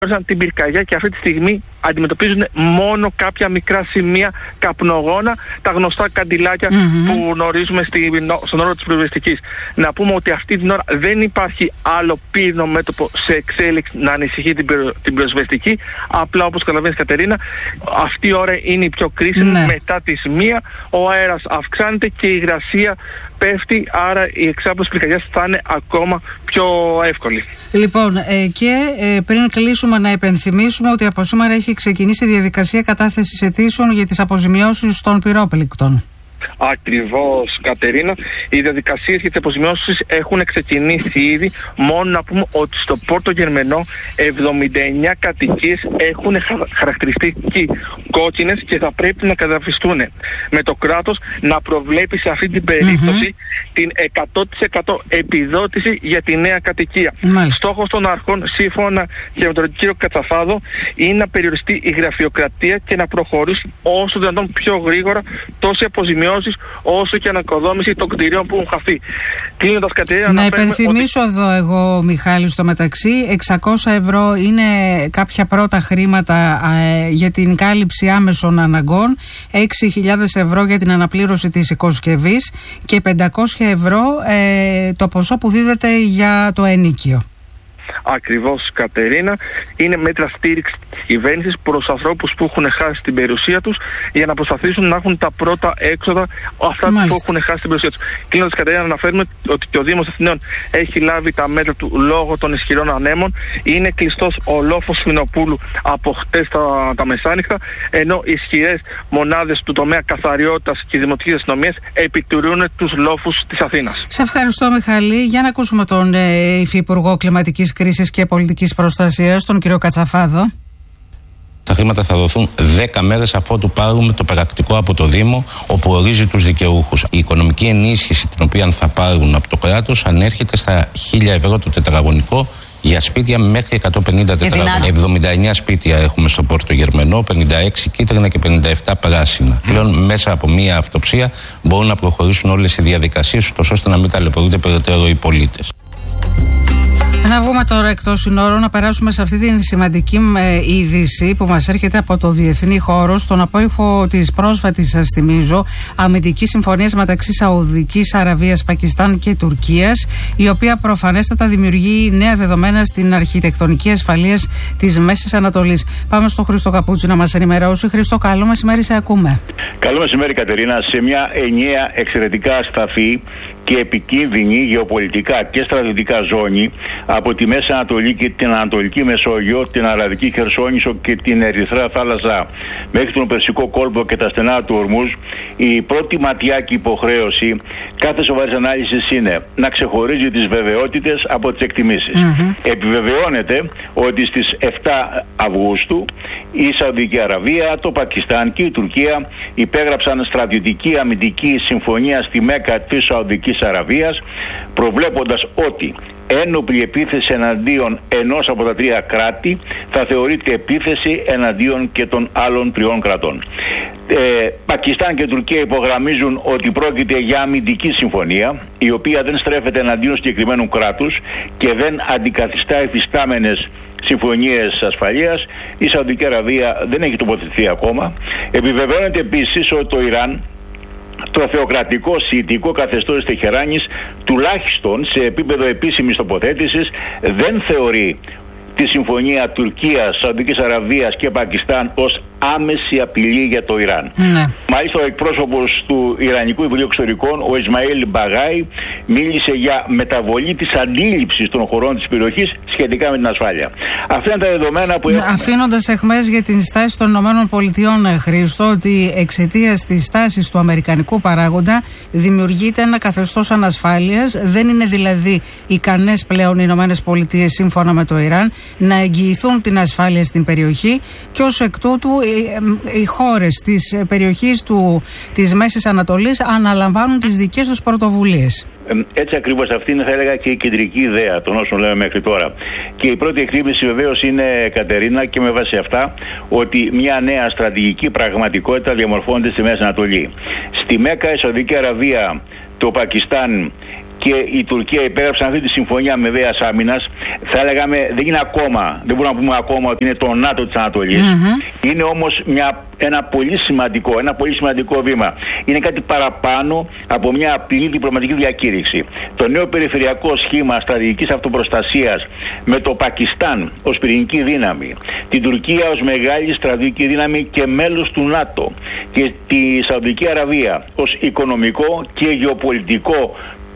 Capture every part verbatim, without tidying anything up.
την πυρκαγιά και αυτή τη στιγμή αντιμετωπίζουν μόνο κάποια μικρά σημεία καπνογόνα, τα γνωστά καντιλάκια mm-hmm. που γνωρίζουμε στη, στον όρο της πυροσβεστικής. Να πούμε ότι αυτή την ώρα δεν υπάρχει άλλο πύρινο μέτωπο σε εξέλιξη να ανησυχεί την, πυρο, την πυροσβεστική. Απλά, όπως καταλαβαίνεις, Κατερίνα, αυτή η ώρα είναι η πιο κρίσιμη. Mm-hmm. Μετά τις μία ο αέρας αυξάνεται και η υγρασία πέφτει, άρα η εξάπλωση πυρκαγιάς θα είναι ακόμα πιο εύκολη. Λοιπόν, ε, και ε, πριν κλείσουμε να υπενθυμίσουμε ότι από σήμερα έχει ξεκινήσει η διαδικασία κατάθεσης αιτήσεων για τις αποζημιώσεις των πυρόπληκτων. Ακριβώς, Κατερίνα. Οι διαδικασίες για τις αποζημιώσεις έχουν ξεκινήσει ήδη. Μόνο να πούμε ότι στο Πόρτο Γερμενό εβδομήντα εννέα κατοικίες έχουν χαρακτηριστεί κόκκινες και θα πρέπει να καταφυστούν. Με το κράτος να προβλέπει σε αυτή την περίπτωση mm-hmm. την εκατό τοις εκατό επιδότηση για τη νέα κατοικία. Μάλιστα. Στόχος των αρχών, σύμφωνα και με τον κύριο Κατσαφάδο, είναι να περιοριστεί η γραφειοκρατία και να προχωρήσει όσο δυνατόν πιο γρήγορα τόσο αποζημιώσεις όσο και ανοικοδόμηση των κτηρίων που έχουν χαθεί. Κλείνοντας, Κατερίνα, να υπενθυμίσω ότι... εδώ εγώ, Μιχάλη, στο μεταξύ, εξακόσια ευρώ είναι κάποια πρώτα χρήματα ε, για την κάλυψη άμεσων αναγκών, έξι χιλιάδες ευρώ για την αναπλήρωση της οικοσκευής και πεντακόσια ευρώ ε, το ποσό που δίδεται για το ενίκιο. Ακριβώς, Κατερίνα, είναι μέτρα στήριξη της κυβέρνησης προς ανθρώπους που έχουν χάσει την περιουσία τους για να προσπαθήσουν να έχουν τα πρώτα έξοδα αυτά Μάλιστα. που έχουν χάσει την περιουσία τους. Κλείνοντας, Κατερίνα, να αναφέρουμε ότι και ο Δήμος Αθηναίων έχει λάβει τα μέτρα του λόγω των ισχυρών ανέμων. Είναι κλειστός ο λόφος Σφινοπούλου από χτες τα, τα μεσάνυχτα, ενώ οι ισχυρές μονάδες του τομέα καθαριότητας και δημοτικής αστυνομίας επιτηρούν τους λόφους της Αθήνας. Σε ευχαριστώ, Μιχάλη. Για να ακούσουμε τον ε, Υφυπουργό Κλιματικής Κρίσης και Πολιτικής Προστασίας, τον κύριο Κατσαφάδο. Τα χρήματα θα δοθούν δέκα μέρες αφότου πάρουμε το πρακτικό από το Δήμο, όπου ορίζει τους δικαιούχους. Η οικονομική ενίσχυση την οποία θα πάρουν από το κράτος ανέρχεται στα χίλια ευρώ το τετραγωνικό για σπίτια μέχρι εκατόν πενήντα τετραγωνικά. εβδομήντα εννέα σπίτια έχουμε στο Πόρτο Γερμενό, πενήντα έξι κίτρινα και πενήντα επτά πράσινα. Mm. Πλέον μέσα από μία αυτοψία μπορούν να προχωρήσουν όλες οι διαδικασίες, ώστε να μην ταλαιπωρούνται περαιτέρω οι πολίτες. Να βγούμε τώρα εκτός συνόρων, να περάσουμε σε αυτή την σημαντική είδηση που μας έρχεται από το διεθνή χώρο, στον απόϊχο της πρόσφατης, σας θυμίζω, αμυντικής συμφωνίας μεταξύ Σαουδικής Αραβίας, Πακιστάν και Τουρκίας, η οποία προφανέστατα δημιουργεί νέα δεδομένα στην αρχιτεκτονική ασφαλείας της Μέσης Ανατολής. Πάμε στον Χρήστο Καπούτσι να μας ενημερώσει. Χρήστο, καλό μεσημέρι, σε ακούμε. Καλό μεσημέρι, Κατερίνα. Σε μια ενιαία, εξαιρετικά ασταθή και επικίνδυνη γεωπολιτικά και στρατιωτικά ζώνη από τη Μέση Ανατολή και την Ανατολική Μεσόγειο, την Αραβική Χερσόνησο και την Ερυθρά Θάλασσα μέχρι τον Περσικό κόλπο και τα στενά του Ορμούζ, η πρώτη ματιά και υποχρέωση κάθε σοβαρής ανάλυσης είναι να ξεχωρίζει τις βεβαιότητες από τις εκτιμήσεις. Mm-hmm. Επιβεβαιώνεται ότι στις εφτά Αυγούστου η Σαουδική Αραβία, το Πακιστάν και η Τουρκία υπέγραψαν στρατιωτική αμυντική συμφωνία στη Μέκα της Σαουδικής Αραβίας, προβλέποντας ότι ένοπλη επίθεση εναντίον ενός από τα τρία κράτη θα θεωρείται επίθεση εναντίον και των άλλων τριών κρατών. Ε, Πακιστάν και Τουρκία υπογραμμίζουν ότι πρόκειται για αμυντική συμφωνία, η οποία δεν στρέφεται εναντίον συγκεκριμένου κράτους και δεν αντικαθιστά εφιστάμενες συμφωνίες ασφαλείας. Η Σαουδική Αραβία δεν έχει τοποθετηθεί ακόμα. Επιβεβαιώνεται επίσης ότι το Ιράν, το θεοκρατικό σιητικό καθεστώς της Τεχεράνης, τουλάχιστον σε επίπεδο επίσημης τοποθέτησης, δεν θεωρεί τη συμφωνία Τουρκίας, Σαουδικής Αραβίας και Πακιστάν ως άμεση απειλή για το Ιράν. Ναι. Μάλιστα, ο εκπρόσωπος του Ιρανικού Υπουργείου Εξωτερικών, ο Ισμαήλ Μπαγάη, μίλησε για μεταβολή της αντίληψης των χωρών της περιοχής σχετικά με την ασφάλεια. Αυτά είναι τα δεδομένα που έχουμε. Αφήνοντας εχμές για την στάση των ΗΠΑ, Χρήστο, ότι εξαιτίας της στάσης του αμερικανικού παράγοντα δημιουργείται ένα καθεστώς ανασφάλειας. Δεν είναι δηλαδή ικανές πλέον οι ΗΠΑ, σύμφωνα με το Ιράν, να εγγυηθούν την ασφάλεια στην περιοχή και ως εκ τούτου οι χώρες της περιοχής του, της Μέσης Ανατολής αναλαμβάνουν τις δικές τους πρωτοβουλίες. Έτσι ακριβώς, αυτή είναι, θα έλεγα, και η κεντρική ιδέα των όσων λέμε μέχρι τώρα. Και η πρώτη εκτίμηση βεβαίως είναι, Κατερίνα, και με βάση αυτά, ότι μια νέα στρατηγική πραγματικότητα διαμορφώνεται στη Μέση Ανατολή. Στη Μέκα, η Σαουδική Αραβία, το Πακιστάν και η Τουρκία υπέγραψαν αυτή τη συμφωνία αμοιβαίας άμυνας, θα λέγαμε δεν είναι ακόμα, δεν μπορούμε να πούμε ακόμα ότι είναι το ΝΑΤΟ της Ανατολής. Mm-hmm. Είναι όμως μια, ένα πολύ σημαντικό, ένα πολύ σημαντικό βήμα. Είναι κάτι παραπάνω από μια απλή διπλωματική διακήρυξη. Το νέο περιφερειακό σχήμα στρατηγικής αυτοπροστασίας με το Πακιστάν ως πυρηνική δύναμη, την Τουρκία ως μεγάλη στρατηγική δύναμη και μέλος του ΝΑΤΟ και τη Σαουδική Αραβία ως οικονομικό και γεωπολιτικό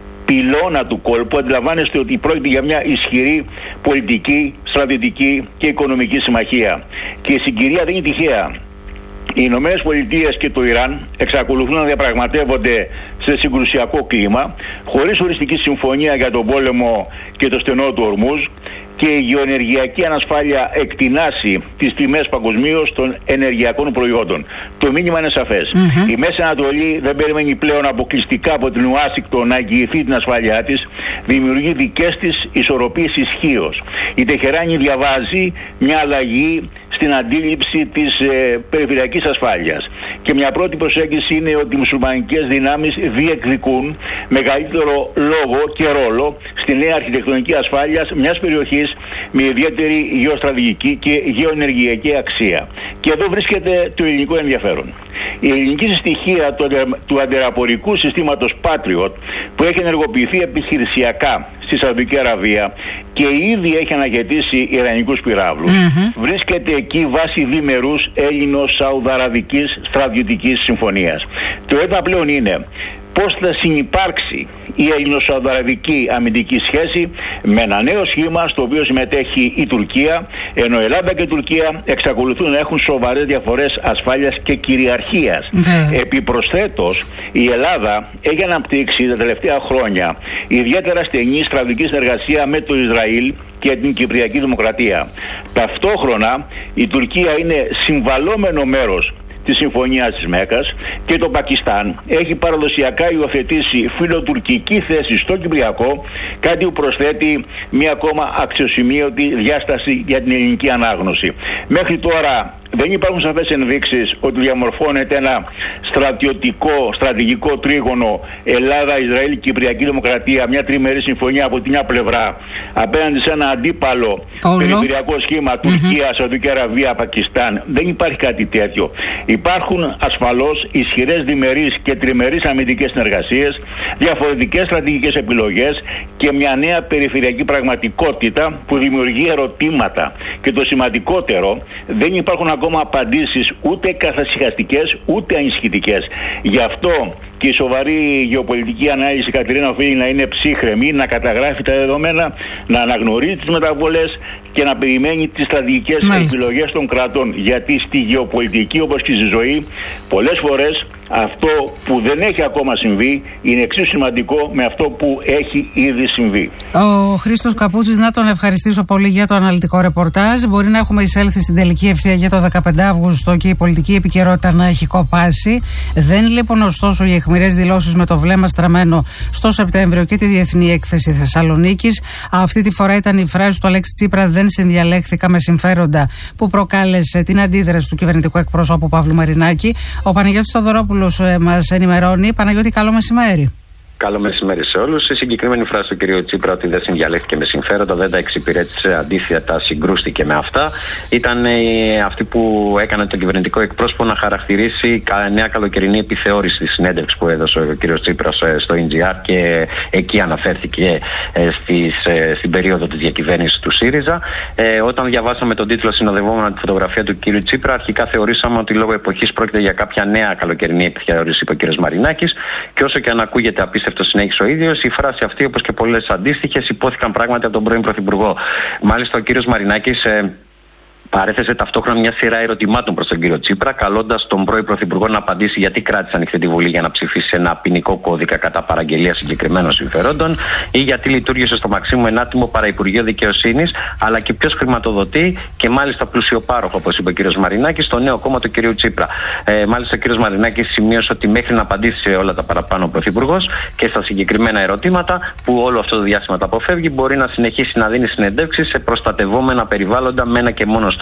πυλώνα του κόλπου, αντιλαμβάνεστε ότι πρόκειται για μια ισχυρή πολιτική, στρατιωτική και οικονομική συμμαχία. Και η συγκυρία δεν είναι τυχαία. Οι Ηνωμένες Πολιτείες και το Ιράν εξακολουθούν να διαπραγματεύονται σε συγκρουσιακό κλίμα, χωρίς οριστική συμφωνία για τον πόλεμο και το στενό του Ορμούζ, και η γεωενεργειακή ανασφάλεια εκτινάσει τις τιμές παγκοσμίως των ενεργειακών προϊόντων. Το μήνυμα είναι σαφές. Mm-hmm. Η Μέση Ανατολή δεν περιμένει πλέον αποκλειστικά από την Ουάσιγκτον να εγγυηθεί την ασφάλειά της, δημιουργεί δικές της ισορροπίες ισχύως. Η Τεχεράνη διαβάζει μια αλλαγή στην αντίληψη της ε, περιφερειακής ασφάλειας. Και μια πρώτη προσέγγιση είναι ότι οι μουσουλμανικές δυνάμεις διεκδικούν μεγαλύτερο λόγο και ρόλο στη νέα αρχιτεκτονική ασφάλειας μιας περιοχής με ιδιαίτερη γεωστρατηγική και γεωενεργειακή αξία. Και εδώ βρίσκεται το ελληνικό ενδιαφέρον. Η ελληνική στοιχεία του, αντε, του αντιεραπορικού συστήματος Patriot, που έχει ενεργοποιηθεί επιχειρησιακά στη Σαουδική Αραβία και ήδη έχει αναχαιτήσει ιρανικούς πυράβλους, mm-hmm. βρίσκεται εκεί βάσει διμερούς Έλληνο-Σαουδαραβικής στρατιωτικής συμφωνίας. Το ερώτημα πλέον είναι πώς θα συνυπάρξει η ελληνο-σαουδαραβική αμυντική σχέση με ένα νέο σχήμα στο οποίο συμμετέχει η Τουρκία, ενώ Ελλάδα και η Τουρκία εξακολουθούν να έχουν σοβαρές διαφορές ασφάλειας και κυριαρχίας. Mm. Επιπροσθέτως, η Ελλάδα έχει αναπτύξει τα τελευταία χρόνια ιδιαίτερα στενή στρατηγική συνεργασία με το Ισραήλ και την Κυπριακή Δημοκρατία. Ταυτόχρονα, η Τουρκία είναι συμβαλόμενο μέρος τη συμφωνία της Μέκας και το Πακιστάν έχει παραδοσιακά υιοθετήσει φιλοτουρκική θέση στο Κυπριακό, κάτι που προσθέτει μια ακόμα αξιοσημείωτη διάσταση για την ελληνική ανάγνωση. Μέχρι τώρα δεν υπάρχουν σαφές ενδείξεις ότι διαμορφώνεται ένα στρατιωτικό, στρατηγικό τρίγωνο Ελλάδα-Ισραήλ-Κυπριακή Δημοκρατία, μια τριμερή συμφωνία από την μια πλευρά, απέναντι σε ένα αντίπαλο Όλο. περιφερειακό σχήμα Τουρκία, mm-hmm. Σαουδική Αραβία, Πακιστάν. Δεν υπάρχει κάτι τέτοιο. Υπάρχουν ασφαλώς ισχυρές διμερείς και τριμερείς αμυντικές συνεργασίες, διαφορετικές στρατηγικές επιλογές και μια νέα περιφερειακή πραγματικότητα που δημιουργεί ερωτήματα. Και το σημαντικότερο, δεν υπάρχουν ακόμα απαντήσεις ούτε καθησυχαστικές ούτε ανησυχητικές. Γι' αυτό και η σοβαρή γεωπολιτική ανάλυση, Κατερίνα, οφείλει να είναι ψύχρεμη, να καταγράφει τα δεδομένα, να αναγνωρίζει τις μεταβολές και να περιμένει τις στρατηγικές επιλογές των κρατών. Γιατί στη γεωπολιτική, όπως και στη ζωή, πολλές φορές αυτό που δεν έχει ακόμα συμβεί είναι εξίσου σημαντικό με αυτό που έχει ήδη συμβεί. Ο Χρήστος Καπούτσης, να τον ευχαριστήσω πολύ για το αναλυτικό ρεπορτάζ. Μπορεί να έχουμε εισέλθει στην τελική ευθεία για το δεκαπέντε Αυγούστου και η πολιτική επικαιρότητα να έχει κοπάσει. Δεν λείπουν ωστόσο οι αιχμηρές δηλώσεις με το βλέμμα στραμμένο στο Σεπτέμβριο και τη Διεθνή Έκθεση Θεσσαλονίκης. Αυτή τη φορά ήταν η φράση του Αλέξη Τσίπρα «Δεν συνδιαλέχθηκα με συμφέροντα» που προκάλεσε την αντίδραση του κυβερνητικού εκπροσώπου Παύλου Μαρινάκη. Ο Παναγιώτης Στοδωρόπουλος μας ενημερώνει. Παναγιώτη, καλό μεσημέρι. Καλό μεσημέρι σε όλους. Η συγκεκριμένη φράση του κ. Τσίπρα ότι δεν συνδιαλέχθηκε με συμφέροντα, δεν τα εξυπηρέτησε, αντίθετα συγκρούστηκε με αυτά, ήταν αυτή που έκανε τον κυβερνητικό εκπρόσωπο να χαρακτηρίσει νέα καλοκαιρινή επιθεώρηση στη συνέντευξη που έδωσε ο κ. Τσίπρας στο ι τζι αρ και εκεί αναφέρθηκε στις, στην περίοδο της διακυβέρνησης του ΣΥΡΙΖΑ. Ε, όταν διαβάσαμε τον τίτλο συνοδευόμενα τη φωτογραφία του κ. Τσίπρα, αρχικά θεωρήσαμε ότι λόγω εποχής πρόκειται για κάποια νέα καλοκαιρινή επιθεώρηση, είπε ο κ. Μαρινάκης, και όσο και αν ακούγεται απίστευτο το συνέχισε ο ίδιος, η φράση αυτή, όπως και πολλές αντίστοιχες, υπόθηκαν πράγματι από τον πρώην Πρωθυπουργό. Μάλιστα, ο κύριος Μαρινάκης ε, παρέθεσε ταυτόχρονα μια σειρά ερωτημάτων προς τον κύριο Τσίπρα, καλώντας τον πρώην Πρωθυπουργό να απαντήσει γιατί κράτησε ανοιχτή τη Βουλή για να ψηφίσει ένα ποινικό κώδικα κατά παραγγελία συγκεκριμένων συμφερόντων, ή γιατί λειτουργήσε στο Μαξίμου ένα άτιμο παραϋπουργείο Δικαιοσύνης, αλλά και ποιος χρηματοδοτεί και μάλιστα πλουσιοπάροχο, όπως είπε ο κύριος Μαρινάκης, στο νέο κόμμα του κυρίου Τσίπρα. Ε, μάλιστα, ο κύριος Μαρινάκης σημείωσε ότι μέχρι να απαντήσει σε όλα τα παραπάνω ο Πρωθυπουργός και στα συγκεκριμένα ερωτήματα, που όλο αυτό το διάστημα τα αποφεύγει, μπορεί να συνεχίσει να δίνει συνεντεύξεις σε προστατευόμενα περιβάλλοντα με ένα και μόνο στόχο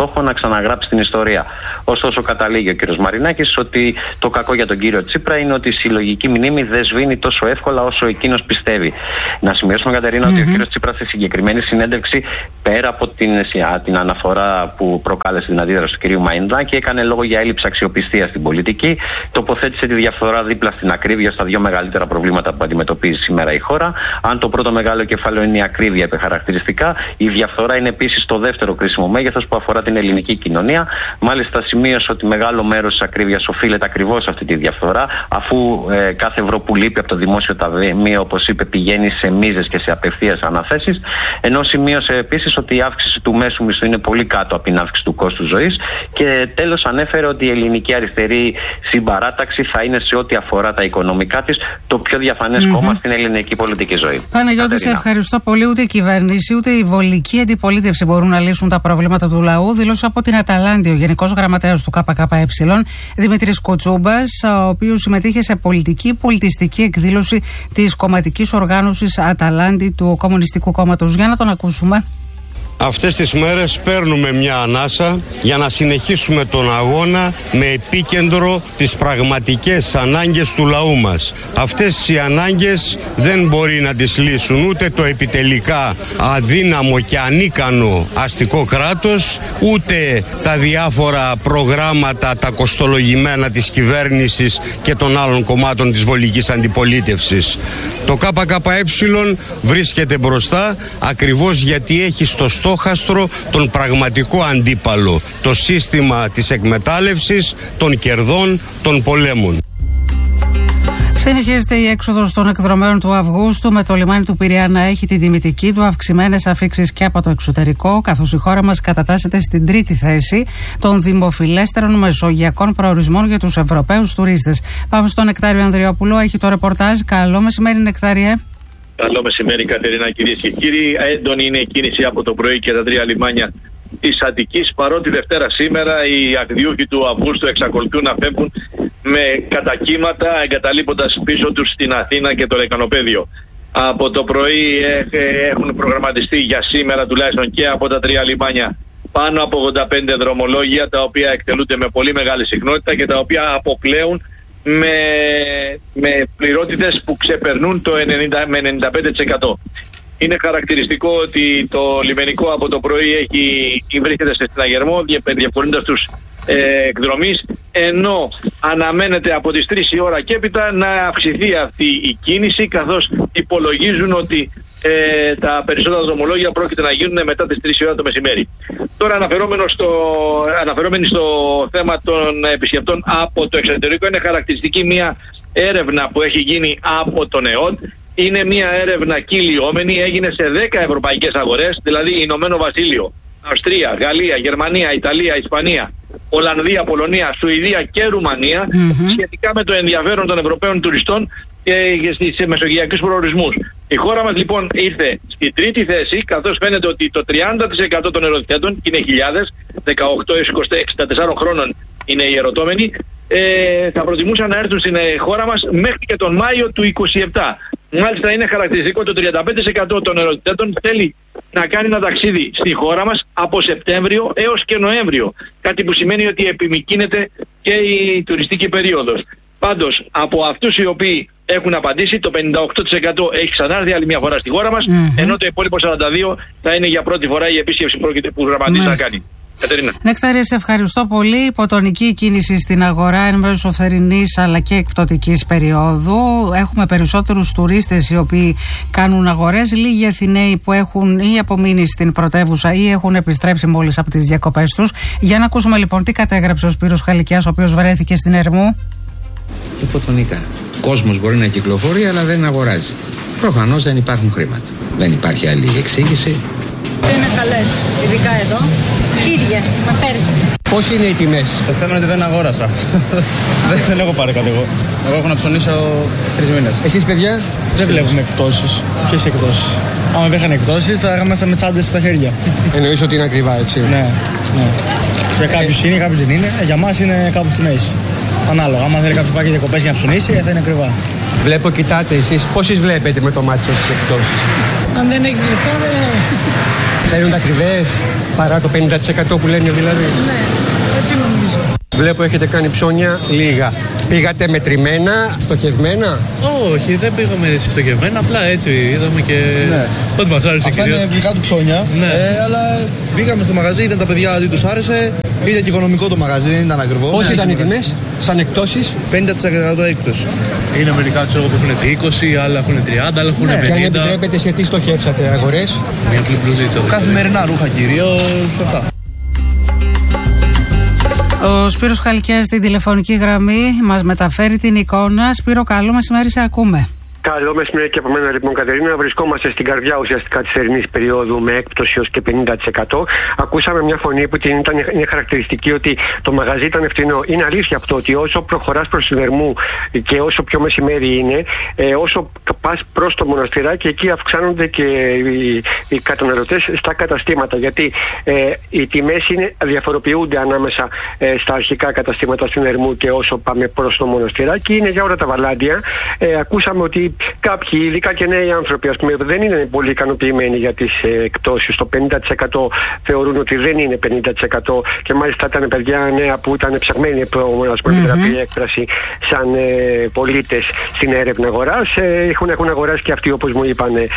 στόχο να ξαναγράψει την ιστορία. Ωστόσο, καταλήγει ο κ. Μαρινάκης ότι το κακό για τον κύριο Τσίπρα είναι ότι η συλλογική μνήμη δεν σβήνει τόσο εύκολα όσο εκείνος πιστεύει. Να σημειώσουμε, Κατερίνα, mm-hmm. ότι ο κ. Τσίπρας στη συγκεκριμένη συνέντευξη, πέρα από την, την αναφορά που προκάλεσε την αντίδραση του κ. Μαρινάκη, έκανε λόγο για έλλειψη αξιοπιστίας στην πολιτική, τοποθέτησε τη διαφθορά δίπλα στην ακρίβεια στα δύο μεγαλύτερα προβλήματα που αντιμετωπίζει σήμερα η χώρα. Αν το πρώτο μεγάλο κεφάλαιο είναι η ακρίβεια χαρακτηριστικά, η διαφθορά είναι επίσης το δεύτερο κρίσιμο μέγεθος που αφορά την ελληνική κοινωνία. Μάλιστα, σημείωσε ότι μεγάλο μέρος της ακρίβειας οφείλεται ακριβώς σε αυτή τη διαφθορά, αφού ε, κάθε ευρώ που λείπει από το δημόσιο ταμείο, όπως είπε, πηγαίνει σε μίζες και σε απευθείας αναθέσεις. Ενώ σημείωσε επίσης ότι η αύξηση του μέσου μισθού είναι πολύ κάτω από την αύξηση του κόστου ζωής. Και τέλος, ανέφερε ότι η ελληνική αριστερή συμπαράταξη θα είναι σε ό,τι αφορά τα οικονομικά της το πιο διαφανές mm-hmm. κόμμα στην ελληνική πολιτική ζωή. Παναγιώτη, σε ευχαριστώ πολύ. Ούτε η κυβέρνηση ούτε η βολική αντιπολίτευση μπορούν να λύσουν τα προβλήματα του λαού, δήλωσε από την Αταλάντη ο Γενικός Γραμματέας του ΚΚΕ, Δημήτρης Κοτσούμπας, ο οποίος συμμετείχε σε πολιτική πολιτιστική εκδήλωση της κομματικής οργάνωσης Αταλάντη του Κομμουνιστικού Κόμματος. Για να τον ακούσουμε. Αυτές τις μέρες παίρνουμε μια ανάσα για να συνεχίσουμε τον αγώνα με επίκεντρο τις πραγματικές ανάγκες του λαού μας. Αυτές οι ανάγκες δεν μπορεί να τις λύσουν ούτε το επιτελικά αδύναμο και ανίκανο αστικό κράτος, ούτε τα διάφορα προγράμματα, τα κοστολογημένα της κυβέρνησης και των άλλων κομμάτων της βολικής αντιπολίτευσης. Το ΚΚΕ βρίσκεται μπροστά ακριβώς γιατί έχει στο στόχαστρο τον πραγματικό αντίπαλο, το σύστημα της εκμετάλλευσης, των κερδών, των πολέμων. Συνεχίζεται η έξοδος των εκδρομέων του Αυγούστου, με το λιμάνι του Πειραιά να έχει την τιμητική του, αυξημένες αφίξεις και από το εξωτερικό, καθώς η χώρα μας κατατάσσεται στην τρίτη θέση των δημοφιλέστερων μεσογειακών προορισμών για τους Ευρωπαίους τουρίστες. Πάμε στον Νεκτάριο Ανδριόπουλο, έχει το ρεπορτάζ. Καλό μεσημέρι, Νεκτάριε. Καλό μεσημέρι, Κατερίνα, κυρίες και κύριοι. Έντονη είναι η κίνηση από το πρωί και τα τρία λιμάνια της Αττικής, παρότι Δευτέρα σήμερα οι ακτιούχοι του Αυγούστου εξακολουθούν να φεύγουν με κατακύματα, εγκαταλείποντας πίσω τους στην Αθήνα και το Λεκανοπέδιο. Από το πρωί έχουν προγραμματιστεί για σήμερα τουλάχιστον και από τα τρία λιμάνια πάνω από ογδόντα πέντε δρομολόγια, τα οποία εκτελούνται με πολύ μεγάλη συχνότητα και τα οποία αποκλέουν με, με πληρότητες που ξεπερνούν το ενενήντα με ενενήντα πέντε τοις εκατό. Είναι χαρακτηριστικό ότι το λιμενικό από το πρωί έχει, βρίσκεται σε συναγερμό, διευκολύνοντας τους ε, εκδρομείς, ενώ αναμένεται από τις τρεις η ώρα και έπειτα να αυξηθεί αυτή η κίνηση, καθώς υπολογίζουν ότι ε, τα περισσότερα δρομολόγια πρόκειται να γίνουν μετά τις τρεις η ώρα το μεσημέρι. Τώρα αναφερόμενο στο, αναφερόμενοι στο θέμα των επισκεπτών από το εξωτερικό, είναι χαρακτηριστική μια έρευνα που έχει γίνει από τον ΕΟΤ. Είναι μια έρευνα κυλιόμενη, έγινε σε δέκα ευρωπαϊκές αγορές, δηλαδή Ηνωμένο Βασίλειο, Αυστρία, Γαλλία, Γερμανία, Ιταλία, Ισπανία, Ολλανδία, Πολωνία, Σουηδία και Ρουμανία, mm-hmm. σχετικά με το ενδιαφέρον των Ευρωπαίων τουριστών και στις μεσογειακούς προορισμούς. Η χώρα μας λοιπόν ήρθε στη τρίτη θέση, καθώς φαίνεται ότι το τριάντα τοις εκατό των ερωτηθέντων, και είναι χιλιάδες, δεκαοκτώ έως εξήντα τεσσάρων χρόνων είναι οι ερωτώμενοι, ε, θα προτιμούσαν να έρθουν στην χώρα μας μέχρι και τον Μάιο του είκοσι επτά. Μάλιστα είναι χαρακτηριστικό το τριάντα πέντε τοις εκατό των ερωτηθέντων θέλει να κάνει ένα ταξίδι στη χώρα μας από Σεπτέμβριο έως και Νοέμβριο. Κάτι που σημαίνει ότι επιμικρύνεται και η τουριστική περίοδος. Πάντως, από αυτούς οι οποίοι έχουν απαντήσει, το πενήντα οκτώ τοις εκατό έχει ξανάρθει άλλη μια φορά στη χώρα μας, mm-hmm. ενώ το υπόλοιπο σαράντα δύο τοις εκατό θα είναι για πρώτη φορά η επίσκεψη που γραμματίζει να κάνει. Νεκτάρια, σε ευχαριστώ πολύ. Υποτονική κίνηση στην αγορά εν μέσω θερινής αλλά και εκπτωτικής περίοδου. Έχουμε περισσότερους τουρίστες οι οποίοι κάνουν αγορές. Λίγοι Αθηναίοι που έχουν ή απομείνει στην πρωτεύουσα ή έχουν επιστρέψει μόλις από τις διακοπές τους. Για να ακούσουμε λοιπόν τι κατέγραψε ο Σπύρος Χαλικιάς, ο οποίος βρέθηκε στην Ερμού. Υποτονικά. Κόσμος μπορεί να κυκλοφορεί, αλλά δεν αγοράζει. Προφανώς δεν υπάρχουν χρήματα. Δεν υπάρχει άλλη εξήγηση. Δεν είναι καλές, ειδικά εδώ. Ίδια, με πέρσι. Πώς είναι οι τιμές? Το θέμα είναι ότι δεν αγόρασα. δεν, δεν έχω πάρει κάτι εγώ. Εγώ έχω να ψωνίσω τρεις μήνες. Εσείς, παιδιά? Δεν βλέπουμε εκπτώσεις. Ποιες εκπτώσεις? Άμα δεν είχαν εκπτώσεις, θα ήμασταν με τσάντες στα χέρια. Εννοείς ότι είναι ακριβά, έτσι? Ναι, ναι. Για κάποιους ε... είναι, κάποιους δεν είναι. Για μας είναι κάπου στη μέση. Ανάλογα. Άμα θέλει κάποιος πάει διακοπές για να ψωνίσει, θα είναι ακριβά. Βλέπω, κοιτάτε εσείς. Πόσες βλέπετε με το μάτι σας τις εκπτώσεις? Αν δεν έχεις λεφτά, δεν. Φαίνονται ακριβές παρά το πενήντα τοις εκατό που λένε δηλαδή? Ναι, έτσι νομίζω. Βλέπω έχετε κάνει ψώνια λίγα. Πήγατε μετρημένα, στοχευμένα? Όχι, δεν πήγαμε στοχευμένα, απλά έτσι είδαμε και ναι. Ό,τι μας άρεσε κυρίως. Αυτά είναι ευρικά του ψώνια, ναι. ε, αλλά πήγαμε στο μαγαζί, είδαν τα παιδιά τι τους άρεσε, ήταν και οικονομικό το μαγαζί, δεν ήταν ακριβό. Πώς ήταν οι τιμές, σαν εκπτώσεις? πενήντα τοις εκατό έκπτωση. Είναι μερικά ξέρω που έχουν είκοσι, άλλα έχουν τριάντα, άλλα έχουν πενήντα. Και αν επιτρέπετε, σε τι στοχεύσατε, αγορές? Μια απλή μπλουζίτσα. Καθημερινά ρούχα κυρίως, αυτά. Ο Σπύρος Χαλκιάς στην τηλεφωνική γραμμή μας μεταφέρει την εικόνα. Σπύρο, καλό μεσημέρι, σε ακούμε. Καλό μεσημέρι και από μένα λοιπόν, Κατερίνα. Βρισκόμαστε στην καρδιά ουσιαστικά της θερινής περίοδου με έκπτωση ως και πενήντα τοις εκατό. Ακούσαμε μια φωνή που την ήταν, είναι χαρακτηριστική ότι το μαγαζί ήταν φτηνό. Είναι αλήθεια αυτό ότι όσο προχωράς προς Συνερμού και όσο πιο μεσημέρι είναι, ε, όσο πας προς το μοναστηράκι, εκεί αυξάνονται και οι, οι καταναλωτές στα καταστήματα. Γιατί ε, οι τιμές είναι, διαφοροποιούνται ανάμεσα ε, στα αρχικά καταστήματα Συνερμού και όσο πάμε προς το μοναστηράκι. Είναι για όλα τα βαλάντια. Ε, ακούσαμε ότι κάποιοι, ειδικά και νέοι άνθρωποι, ας πούμε, δεν είναι πολύ ικανοποιημένοι για τις ε, εκπτώσεις. Το πενήντα τοις εκατό θεωρούν ότι δεν είναι πενήντα τοις εκατό και μάλιστα ήταν παιδιά νέα που ήταν ψαγμένοι, ας πούμε, mm-hmm. η έκφραση, σαν ε, πολίτες στην έρευνα αγοράς. Ε, έχουν, έχουν αγοράσει και αυτοί, όπως μου είπαν, ε,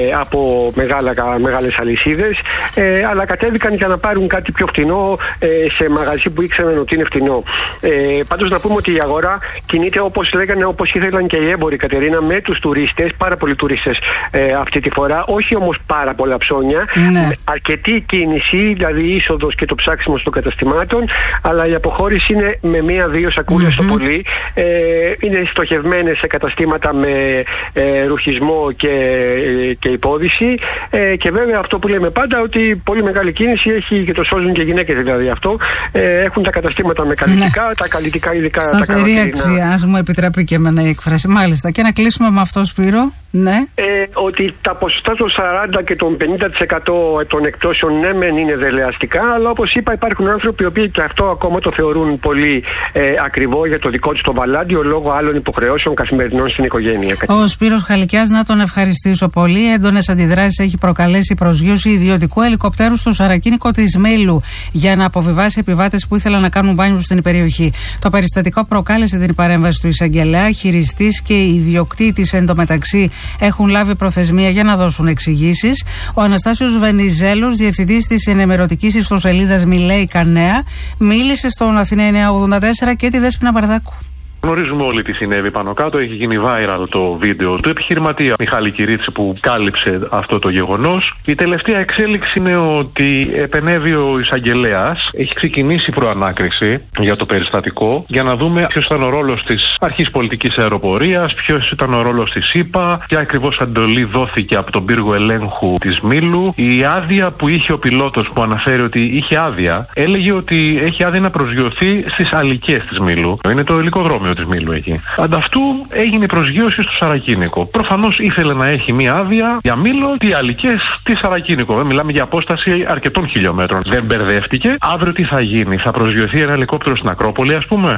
από μεγάλα, μεγάλες αλυσίδες, ε, αλλά κατέβηκαν για να πάρουν κάτι πιο φτηνό ε, σε μαγαζί που ήξεραν ότι είναι φτηνό. Ε, πάντως να πούμε ότι η αγορά κινείται όπως λέγανε, όπως ήθελαν και οι έμποροι, Κατερίνα, με τους τουρίστες, πάρα πολλοί τουρίστες ε, αυτή τη φορά, όχι όμως πάρα πολλά ψώνια, ναι. Αρκετή κίνηση, δηλαδή η είσοδος και το ψάξιμο των καταστημάτων, αλλά η αποχώρηση είναι με μία-δύο σακούλες mm-hmm. το πολύ. Ε, είναι στοχευμένες σε καταστήματα με ε, ρουχισμό και, ε, και υπόδηση ε, και βέβαια αυτό που λέμε πάντα, ότι πολύ μεγάλη κίνηση έχει και το σώζουν και γυναίκες, δηλαδή αυτό. Ε, έχουν τα καταστήματα με καλλιτικά, ναι. τα καλλιτικά ειδικά. Σταθερή αξία, ας μου επιτρέπει και εμένα η έκφραση. Μάλιστα. Και να κλείσουμε με αυτό, Σπύρο. Ναι. Ε, ότι τα ποσοστά των σαράντα και των πενήντα τοις εκατό των εκπτώσεων ναι μεν είναι δελεαστικά, αλλά όπως είπα υπάρχουν άνθρωποι οι οποίοι και αυτό ακόμα το θεωρούν πολύ ε, ακριβό για το δικό τους το βαλάντιο, λόγω άλλων υποχρεώσεων καθημερινών στην οικογένεια. Ο Σπύρος Χαλκιάς, να τον ευχαριστήσω πολύ. Έντονες αντιδράσεις έχει προκαλέσει η προσγείωση ιδιωτικού ελικοπτέρου στο σαρακίνικο της Μήλου για να αποβιβάσει επιβάτες που ήθελαν να κάνουν μπάνιο στην περιοχή. Το περιστατικό προκάλεσε την παρέμβαση του εισαγγελέα. Χειριστής και ιδιοκτήτης εντωμεταξύ έχουν λάβει προθεσμία για να δώσουν εξηγήσεις. Ο Αναστάσιος Βενιζέλος, διευθυντής της ενημερωτικής ιστοσελίδας Μιλέη Κανέα, μίλησε στον Αθηνά εννιακόσια ογδόντα τέσσερα και τη Δέσποινα Μπαρδάκου. Γνωρίζουμε όλοι τι συνέβη πάνω κάτω. Έχει γίνει viral το βίντεο του επιχειρηματία Μιχάλη Κυρίτσι που κάλυψε αυτό το γεγονός. Η τελευταία εξέλιξη είναι ότι επενέβη ο εισαγγελέας. Έχει ξεκινήσει η προανάκριση για το περιστατικό για να δούμε ποιος ήταν ο ρόλος της αρχής πολιτικής αεροπορίας, ποιος ήταν ο ρόλος της ΣΥΠΑ, ποια ακριβώς αντολή δόθηκε από τον πύργο ελέγχου της Μήλου. Η άδεια που είχε ο πιλότος, που αναφέρει ότι είχε άδεια, έλεγε ότι έχει άδεια να προσγειωθεί στις αλικές της Μήλου. Είναι το ελικοδρόμιο της Μήλου εκεί. Ανταυτού έγινε προσγείωση στο Σαρακίνικο. Προφανώς ήθελε να έχει μία άδεια για Μήλο, τι αλικές, τι Σαρακίνικο. Δεν μιλάμε για απόσταση αρκετών χιλιόμετρων. Δεν μπερδεύτηκε. Αύριο τι θα γίνει, θα προσγειωθεί ένα ελικόπτερο στην Ακρόπολη, ας πούμε.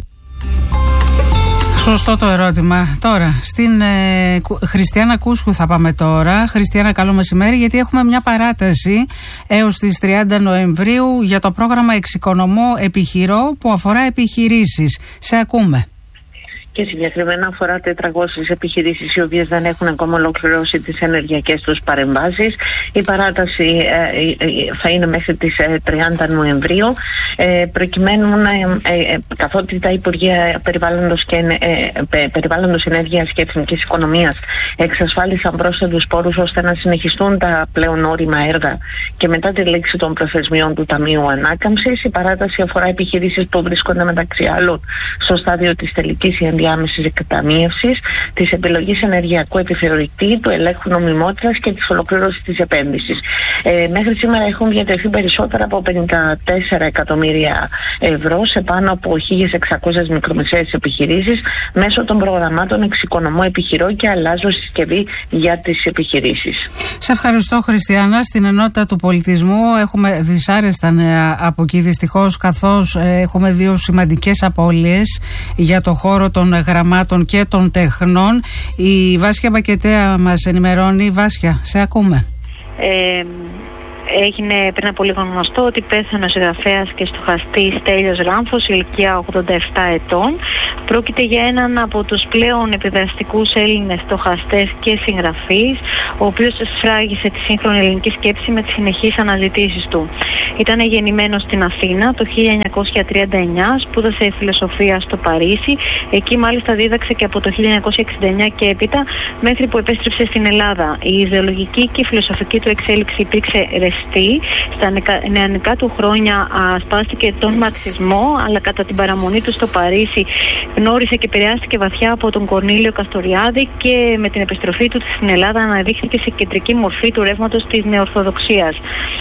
Σωστό το ερώτημα. Τώρα, στην ε, Χριστιάνα Κούσκου θα πάμε τώρα. Χριστιάνα, καλό μεσημέρι, γιατί έχουμε μια παράταση έως τις τριάντα Νοεμβρίου για το πρόγραμμα Εξοικονομώ Επιχειρώ που αφορά επιχειρήσεις. Σε ακούμε. Και συγκεκριμένα αφορά τετρακόσιες επιχειρήσεις οι οποίες δεν έχουν ακόμα ολοκληρώσει τις ενεργειακές τους παρεμβάσεις. Η παράταση ε, ε, θα είναι μέχρι τις ε, τριάντα Νοεμβρίου, ε, προκειμένου να, ε, ε, καθότι τα Υπουργεία Περιβάλλοντος, και, ε, Περιβάλλοντος Ενέργειας και Εθνικής Οικονομίας εξασφάλισαν πρόσθετους πόρους ώστε να συνεχιστούν τα πλέον όριμα έργα και μετά τη λήξη των προθεσμιών του Ταμείου Ανάκαμψης. Η παράταση αφορά επιχειρήσεις που βρίσκονται μεταξύ άλλων στο στάδιο της τελικής άμεσης εκταμείευσης, της επιλογής ενεργειακού επιθεωρητή, του ελέγχου νομιμότητας και της ολοκλήρωσης της επένδυσης. Ε, μέχρι σήμερα έχουν διατεθεί περισσότερα από πενήντα τέσσερα εκατομμύρια ευρώ σε πάνω από χίλιες εξακόσιες μικρομεσαίες επιχειρήσεις μέσω των προγραμμάτων Εξοικονομώ Επιχειρώ και Αλλάζω Συσκευή για τις επιχειρήσεις. Σε ευχαριστώ, Χριστιανά. Στην ενότητα του πολιτισμού έχουμε δυσάρεστα νέα από εκεί, δυστυχώς, καθώς ε, έχουμε δύο σημαντικές απώλειες για το χώρο των γραμμάτων και των τεχνών. Η Βάσια Μπακετέα μας ενημερώνει. Βάσια, σε ακούμε. Ε, Έγινε πριν από λίγο γνωστό ότι πέθανε ο συγγραφέας και στοχαστής Στέλιος Ράμφος, ηλικία ογδόντα επτά ετών. Πρόκειται για έναν από τους πλέον επιδραστικούς Έλληνες στοχαστές και συγγραφείς, ο οποίος σφράγισε τη σύγχρονη ελληνική σκέψη με τις συνεχείς αναζητήσεις του. Ήταν γεννημένος στην Αθήνα το χίλια εννιακόσια τριάντα εννιά, σπούδασε φιλοσοφία στο Παρίσι, εκεί μάλιστα δίδαξε και από το χίλια εννιακόσια εξήντα εννιά και έπειτα μέχρι που επέστρεψε στην Ελλάδα. Η ιδεολογική και η φιλοσοφική του εξέλιξη υπήρξε ρευστή. Στα νεανικά του χρόνια ασπάστηκε τον μαρξισμό, αλλά κατά την παραμονή του στο Παρίσι γνώρισε και επηρεάστηκε βαθιά από τον Κορνήλιο Καστοριάδη και με την επιστροφή του στην Ελλάδα αναδείχθηκε σε κεντρική μορφή του ρεύματος της νεορθοδοξίας.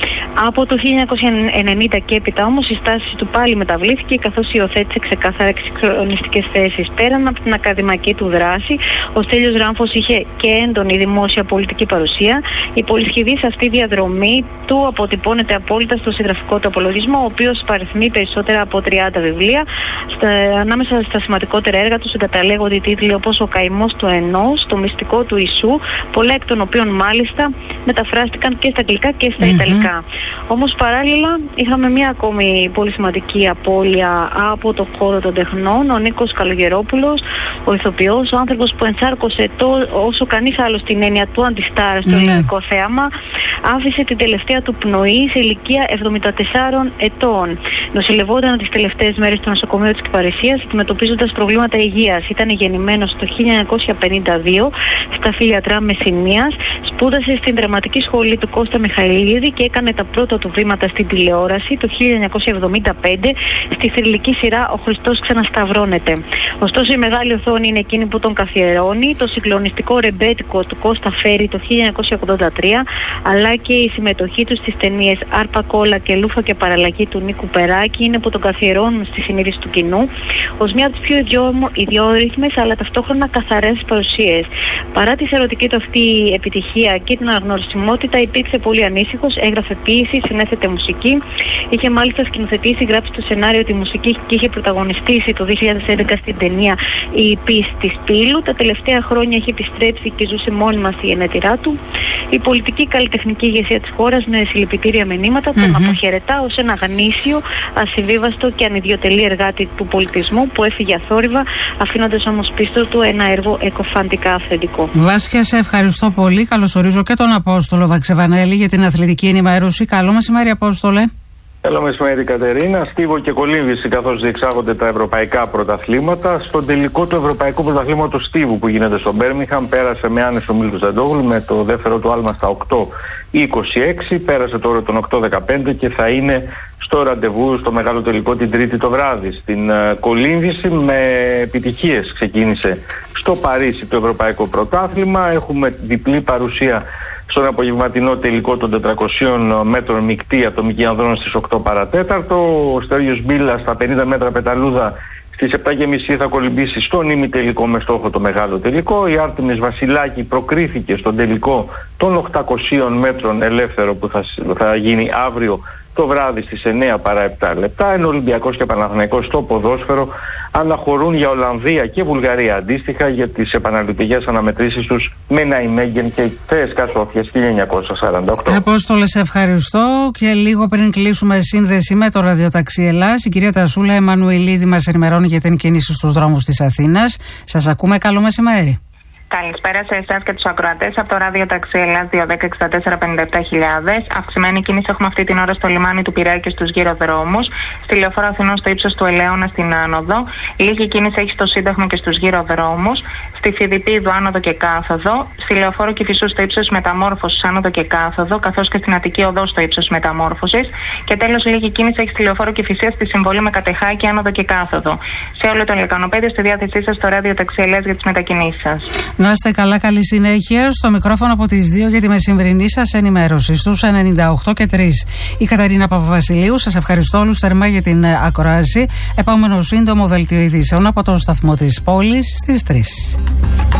Από το χίλια εννιακόσια ενενήντα και έπειτα όμως η στάση του πάλι μεταβλήθηκε, καθώς υιοθέτησε ξεκάθαρα εξυγχρονιστικές θέσεις. Πέραν από την ακαδημαϊκή του δράση, ο Στέλιος Ράμφος είχε και έντονη δημόσια πολιτική παρουσία. Η πολυσχηδής αυτή διαδρομή του αποτυπώνεται απόλυτα στο συγγραφικό του απολογισμό, ο οποίος παριθμεί περισσότερα από τριάντα βιβλία. Στα, ανάμεσα στα σημαντικότερα έργα του συγκαταλέγονται τίτλοι όπως «Ο καημός του ενός», «Το μυστικό του Ιησού», πολλά εκ των οποίων μάλιστα μεταφράστηκαν και στα αγγλικά και στα mm-hmm. ιταλικά. Όμως παράλληλα είχαμε μια ακόμη πολύ σημαντική απώλεια από το χώρο των τεχνών. Ο Νίκος Καλογερόπουλος, ο ηθοποιός, ο άνθρωπος που ενσάρκωσε το, όσο κανείς άλλος την έννοια του αντιστάρα στο mm-hmm. ελληνικό θέαμα, άφησε την τελευταία του πνοή σε ηλικία εβδομήντα τεσσάρων ετών. Νοσηλευόταν τις τελευταίες μέρες στο νοσοκομείο της Κυπαρισίας, αντιμετωπίζοντας προβλήματα υγείας. Ήταν γεννημένος το χίλια εννιακόσια πενήντα δύο στα Φιλιατρά Μεσσηνίας, σπούδασε στην δραματική σχολή του Κώστα Μιχαηλίδη και έκανε τα πρώτα του βήματα στην τηλεόραση το χίλια εννιακόσια εβδομήντα πέντε στη θρυλική σειρά «Ο Χριστός ξανασταυρώνεται». Ωστόσο η μεγάλη οθόνη είναι εκείνη που τον καθιερώνει, το συγκλονιστικό ρεμπέτικο του Κώστα Φέρη το χίλια εννιακόσια ογδόντα τρία, αλλά και η συμμετοχή του στις ταινίες «Άρπα Κόλλα» και «Λούφα και Παραλλαγή» του Νίκου Περάκη είναι που τον καθιερώνουν στη συνείδηση του κοινού ως μια από τις πιο ιδιόρυθμες αλλά ταυτόχρονα καθαρές παρουσίες. Παρά τη ερωτική του αυτή επιτυχία και την αναγνωρισιμότητα, υπήρξε πολύ ανήσυχος, έγραφε ποίηση, συνέθετε μουσική, είχε μάλιστα σκηνοθετήσει, γράψει το σενάριο, τη μουσική και είχε πρωταγωνιστήσει το δύο χιλιάδες έντεκα στην ταινία «Η Ποίηση της Πύλου». Τα τελευταία χρόνια έχει επιστρέψει και ζούσε μόνιμα στη γενέτειρά του. Η πολιτική καλλιτεχνική ηγεσία της χώρας με συλληπιτήρια μηνύματα mm-hmm. τον αποχαιρετά ως ένα γνήσιο, ασυμβίβαστο και ανιδιοτελή εργάτη του πολιτισμού που έφυγε αθόρυβα, αφήνοντας όμως πίσω του ένα έργο εκοφαντικά αυθεντικό. Βάσια, σε ευχαριστώ πολύ. Καλωσορίζω και τον Απόστολο Βαξεβανέλη για την αθλητική ενημέρωση. Καλό μεσημέρι, Απόστολε. Καλό μεσημέρι, Κατερίνα. Στίβο και κολύμβηση καθώς διεξάγονται τα ευρωπαϊκά πρωταθλήματα. Στον τελικό του Ευρωπαϊκού Πρωταθλήματος Στίβου που γίνεται στο Μπέρμιγχαμ, πέρασε με άνεσο Μίλτος Ζαντόγλου με το δεύτερο του άλμα στα οκτώ είκοσι έξι. Πέρασε τώρα τον οκτώ δεκαπέντε και θα είναι στο ραντεβού στο μεγάλο τελικό την Τρίτη το βράδυ. Στην uh, κολύμβηση με επιτυχίες ξεκίνησε στο Παρίσι το Ευρωπαϊκό Πρωτάθλημα. Έχουμε διπλή παρουσία στον απογευματινό τελικό των τετρακοσίων μέτρων μεικτή ατομική ανδρών στις οκτώ παρατέταρτο. Ο Στέλιος Μπίλας στα πενήντα μέτρα πεταλούδα στις επτά και μισή θα κολυμπήσει στον ημιτελικό με στόχο το μεγάλο τελικό. Η Άρτεμις Βασιλάκη προκρίθηκε στον τελικό των οκτακοσίων μέτρων ελεύθερο που θα, θα γίνει αύριο το βράδυ στις εννέα παρά επτά λεπτά, ενώ Ολυμπιακός και Παναθηναϊκός στο ποδόσφαιρο αναχωρούν για Ολλανδία και Βουλγαρία αντίστοιχα για τις επαναληπτικές αναμετρήσεις τους με Ναϊμέγγεν και Τσέσκα Σόφιας χίλια εννιακόσια σαράντα οκτώ. Απόστολε, σε ευχαριστώ. Και λίγο πριν κλείσουμε σύνδεση με το ραδιοταξί Ελλάς, η κυρία Τασούλα Εμμανουηλίδη μας ενημερώνει για την κίνηση στους δρόμους της Αθήνας. Σας ακούμε, καλό μεσημέρι. Καλησπέρα σε εσάς και τους ακροατές από το ράδιο ταξί Ελλάς δύο ένα μηδέν εξήντα τέσσερα πενήντα επτά χιλιάδες. Αυξημένη κίνηση έχουμε αυτή την ώρα στο λιμάνι του Πειραιά και στους γυροδρόμους. Στη Λεωφόρο Αθηνών στο ύψος του Ελαίωνα στην άνοδο. Λίγη κίνηση έχει στο Σύνταγμα και στους γυροδρόμους. Στη Φιδιππίδου άνοδο και κάθοδο. Στη Λεωφόρο Κηφισού στο ύψος μεταμόρφωσης άνοδο και κάθοδο. Καθώς και στην Αττική Οδό στο ύψος μεταμόρφωσης. Και τέλος λίγη κίνηση έχει στη Λεωφόρο Κηφισίας στη Συμβολή με Κατεχάκη άνοδο και κάθοδο. Σε όλο το λεκανοπέδιο στη διάθεσή σας στο ράδιο ταξί Ελλάς για τις μετακινήσεις σας. Να είστε καλά, καλή συνέχεια. Στο μικρόφωνο από τις δύο για τη μεσημβρινή σας ενημέρωση στους ενενήντα οκτώ και τρία. Η Καταρίνα Παπαβασιλείου, σας ευχαριστώ όλους θερμά για την ακρόαση. Επόμενο σύντομο δελτίο ειδήσεων από τον σταθμό της πόλης στις τρεις.